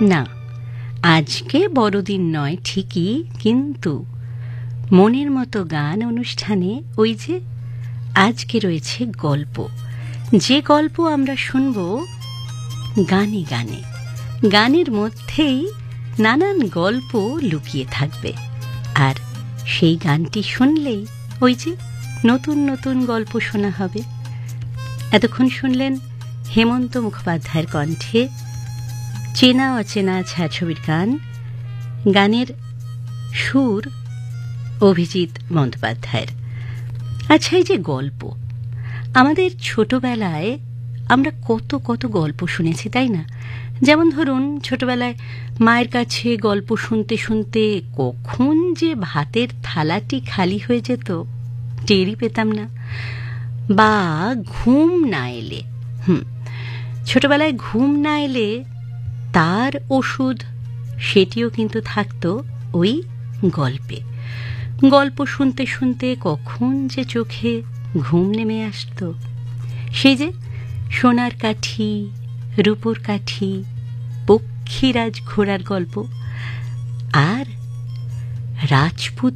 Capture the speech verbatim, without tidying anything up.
না, আজকে বড়দিন নয় ঠিকই, কিন্তু মনের মতো গান অনুষ্ঠানে ওই যে আজকে রয়েছে গল্প, যে গল্প আমরা শুনব গানে গানে। গানের মধ্যেই নানান গল্প লুকিয়ে থাকবে, আর সেই গানটি শুনলেই ওই যে নতুন নতুন গল্প শোনা হবে। এতক্ষণ শুনলেন হেমন্ত মুখোপাধ্যায়ের কণ্ঠে চেনা অচেনা ছায়াছবির গান, গানের সুর অভিজিৎ বন্দ্যোপাধ্যায়ের। আচ্ছা, এই যে গল্প, আমাদের ছোটবেলায় আমরা কত কত গল্প শুনেছি, তাই না? যেমন ধরুন, ছোটবেলায় মায়ের কাছে গল্প শুনতে শুনতে কখন যে ভাতের থালাটি খালি হয়ে যেত টেরই পেতাম না। বা ঘুম না এলে, হুম ছোটবেলায় ঘুম না এলে তার ওষুধ, সেটিও কিন্তু থাকতো ওই গল্পে। গল্প শুনতে শুনতে কখন যে চোখে ঘুম নেমে আসতো, সেই যে সোনার কাঠি, রূপোর কাঠি, পক্ষীরাজ ঘোড়ার গল্প, আর রাজপুত